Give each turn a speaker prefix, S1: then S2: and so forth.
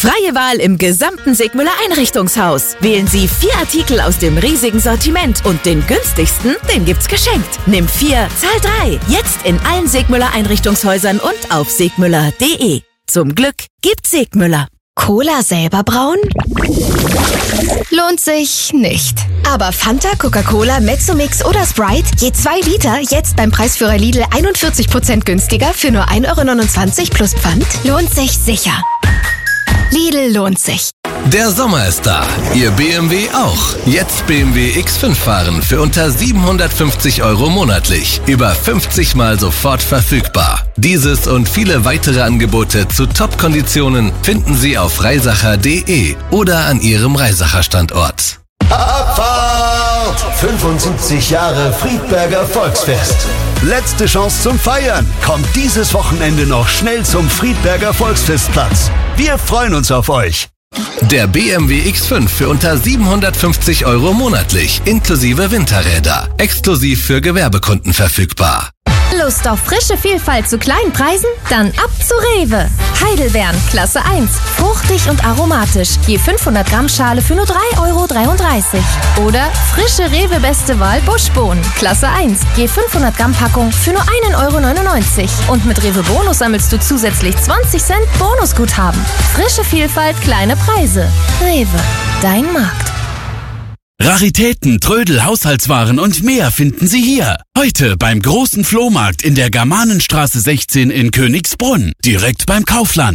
S1: Freie Wahl im gesamten Segmüller Einrichtungshaus. Wählen Sie 4 Artikel aus dem riesigen Sortiment und den günstigsten, den gibt's geschenkt. Nimm 4, zahl 3. Jetzt in allen Segmüller Einrichtungshäusern und auf segmüller.de. Zum Glück gibt's Segmüller.
S2: Cola selber brauen? Lohnt sich nicht. Aber Fanta, Coca-Cola, Mezzomix oder Sprite, je 2 Liter, jetzt beim Preisführer Lidl 41% günstiger für nur 1,29 € plus Pfand? Lohnt sich sicher. Lidl lohnt sich.
S3: Der Sommer ist da. Ihr BMW auch. Jetzt BMW X5 fahren für unter 750 € monatlich. Über 50 Mal sofort verfügbar. Dieses und viele weitere Angebote zu Top-Konditionen finden Sie auf reisacher.de oder an Ihrem Reisacher-Standort.
S4: Abfahrt! 75 Jahre Friedberger Volksfest. Letzte Chance zum Feiern. Kommt dieses Wochenende noch schnell zum Friedberger Volksfestplatz. Wir freuen uns auf euch.
S3: Der BMW X5 für unter 750 € monatlich, inklusive Winterräder. Exklusiv für Gewerbekunden verfügbar.
S2: Lust auf frische Vielfalt zu kleinen Preisen? Dann ab zu Rewe. Heidelbeeren, Klasse 1. Fruchtig und aromatisch. Je 500 Gramm Schale für nur 3,33 €. Oder frische Rewe Beste Wahl Buschbohnen, Klasse 1. Je 500 Gramm Packung für nur 1,99 €. Und mit Rewe Bonus sammelst du zusätzlich 20 Cent Bonusguthaben. Frische Vielfalt, kleine Preise. Rewe, dein Markt.
S5: Raritäten, Trödel, Haushaltswaren und mehr finden Sie hier. Heute beim großen Flohmarkt in der Germanenstraße 16 in Königsbrunn, direkt beim Kaufland.